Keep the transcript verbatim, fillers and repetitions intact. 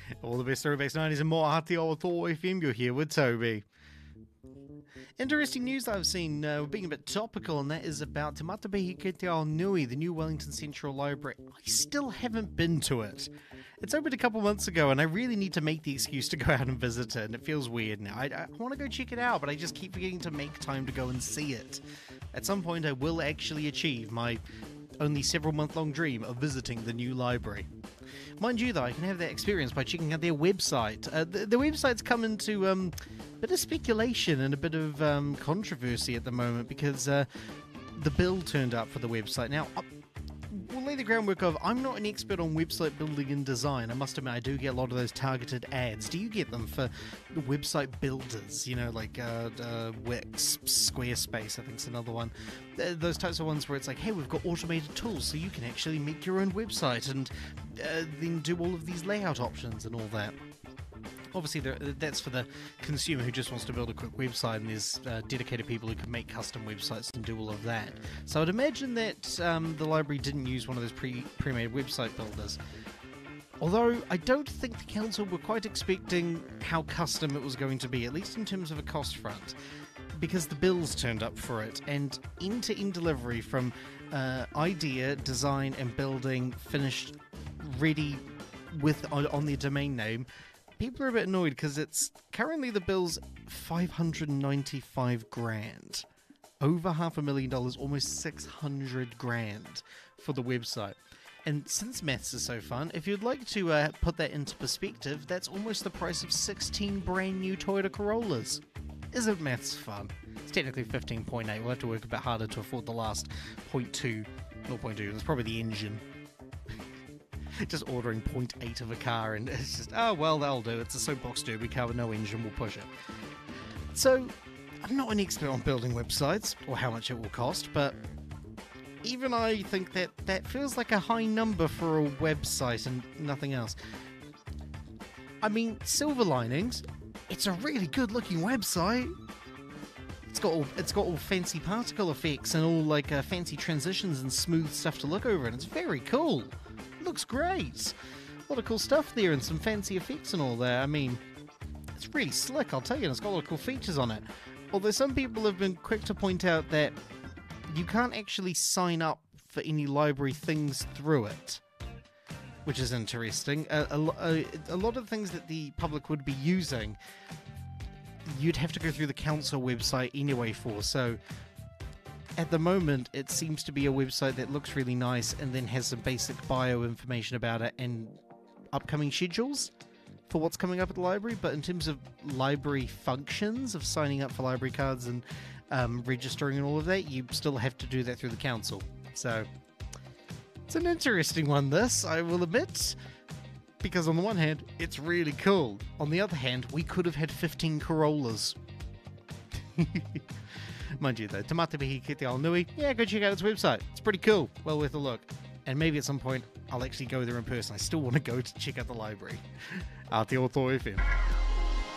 All the best throwbacks, nineties and more. Aotearoa F M, you're here with Toby. Interesting news that I've seen, uh, being a bit topical, and that is about Te Matapihi Ki Te Ao Nui, the new Wellington Central Library. I still haven't been to it. It's opened a couple months ago, and I really need to make the excuse to go out and visit it, and it feels weird now. I, I want to go check it out, but I just keep forgetting to make time to go and see it. At some point, I will actually achieve my only several month long dream of visiting the new library. Mind you, though, I can have that experience by checking out their website. Uh, the, the website's come into um, a bit of speculation and a bit of um, controversy at the moment because uh, the bill turned up for the website. Now, uh, we'll lay the groundwork of, I'm not an expert on website building and design. I must admit, I do get a lot of those targeted ads. Do you get them for the website builders? You know, like uh, uh, Wix, Squarespace, I think is another one. Uh, those types of ones where it's like, hey, we've got automated tools so you can actually make your own website and uh, then do all of these layout options and all that. Obviously, that's for the consumer who just wants to build a quick website, and there's uh, dedicated people who can make custom websites and do all of that. So I'd imagine that um, the library didn't use one of those pre, pre-made website builders. Although I don't think the council were quite expecting how custom it was going to be, at least in terms of a cost front, because the bills turned up for it, and end-to-end delivery from uh, idea, design, and building finished, ready with on, on their domain name. People are a bit annoyed because it's currently the bill's five hundred ninety-five grand. Over half a million dollars, almost six hundred grand for the website. And since maths is so fun, if you'd like to uh, put that into perspective, that's almost the price of sixteen brand new Toyota Corollas. Isn't maths fun? It's technically fifteen point eight. We'll have to work a bit harder to afford the last zero point two. zero point two, that's probably the engine. Just ordering zero point eight of a car, and it's just, oh, well, that'll do. It's a soapbox derby car with no engine, we'll push it. So, I'm not an expert on building websites, or how much it will cost, but even I think that that feels like a high number for a website and nothing else. I mean, silver linings, it's a really good-looking website. It's got all, it's got all fancy particle effects and all, like, uh, fancy transitions and smooth stuff to look over, and it's very cool. Looks great. A lot of cool stuff there and some fancy effects and all that. I mean, it's really slick, I'll tell you, and it's got a lot of cool features on it. Although some people have been quick to point out that you can't actually sign up for any library things through it, which is interesting. A, a, a lot of the things that the public would be using, you'd have to go through the council website anyway for, so at the moment, it seems to be a website that looks really nice and then has some basic bio information about it and upcoming schedules for what's coming up at the library. But in terms of library functions, of signing up for library cards and um, registering and all of that, you still have to do that through the council. So it's an interesting one, this, I will admit. Because on the one hand, it's really cool. On the other hand, we could have had fifteen Corollas. Mind you, though, Te Matapihi Ki Te Ao Nui, yeah, go check out its website. It's pretty cool. Well worth a look. And maybe at some point, I'll actually go there in person. I still want to go to check out the library. Aotearoa F M.